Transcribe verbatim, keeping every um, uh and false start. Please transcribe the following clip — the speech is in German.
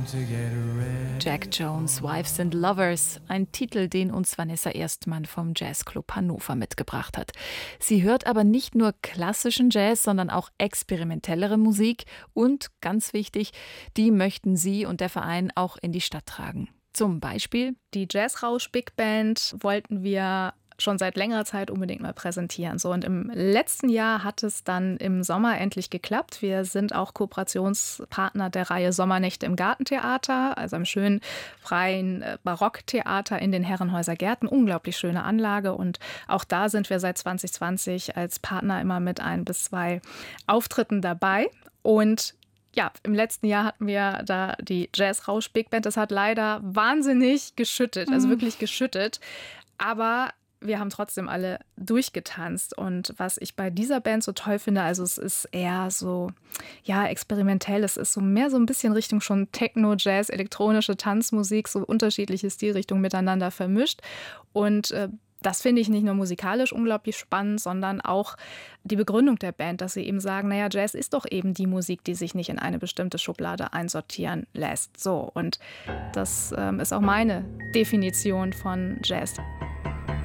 Jack Jones, Wives and Lovers, ein Titel, den uns Vanessa Erstmann vom Jazzclub Hannover mitgebracht hat. Sie hört aber nicht nur klassischen Jazz, sondern auch experimentellere Musik und, ganz wichtig, die möchten sie und der Verein auch in die Stadt tragen. Zum Beispiel die Jazzrausch Big Band wollten wir schon seit längerer Zeit unbedingt mal präsentieren. So, und im letzten Jahr hat es dann im Sommer endlich geklappt. Wir sind auch Kooperationspartner der Reihe Sommernächte im Gartentheater, also einem schönen freien Barocktheater in den Herrenhäuser Gärten. Unglaublich schöne Anlage. Und auch da sind wir seit zwanzig zwanzig als Partner immer mit ein bis zwei Auftritten dabei. Und ja, im letzten Jahr hatten wir da die Jazzrausch Big Band. Das hat leider wahnsinnig geschüttet, also wirklich geschüttet. Aber wir haben trotzdem alle durchgetanzt. Und was ich bei dieser Band so toll finde, also es ist eher so, ja, experimentell. Es ist so mehr so ein bisschen Richtung schon Techno, Jazz, elektronische Tanzmusik, so unterschiedliche Stilrichtungen miteinander vermischt. Und äh, das finde ich nicht nur musikalisch unglaublich spannend, sondern auch die Begründung der Band, dass sie eben sagen, naja, Jazz ist doch eben die Musik, die sich nicht in eine bestimmte Schublade einsortieren lässt. So, und das ähm, ist auch meine Definition von Jazz.